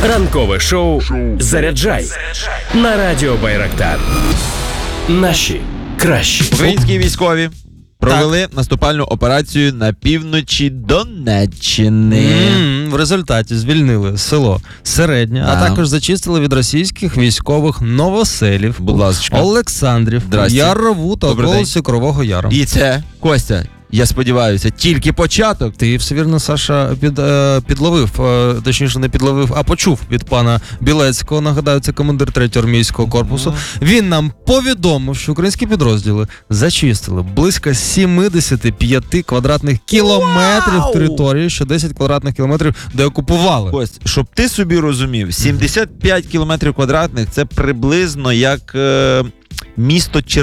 Ранкове шоу «Заряджай» на радіо Байрактар. Наші кращі. Українські військові провели наступальну операцію на півночі Донеччини. В результаті звільнили село Середнє, а також зачистили від російських військових Новоселів, Будь ласка. Олександрів, Здрасте. Ярову та Добрий околиці Кривого Яру. І це, Костя, я сподіваюся, тільки початок. Ти все вірно, Саша, підловив, точніше не підловив, а почув від пана Білецького, нагадаю, це командир 3-го армійського корпусу. Він нам повідомив, що українські підрозділи зачистили близько 75 квадратних кілометрів території, що 10 квадратних кілометрів деокупували. Кость, щоб ти собі розумів, 75 кілометрів квадратних – це приблизно як місто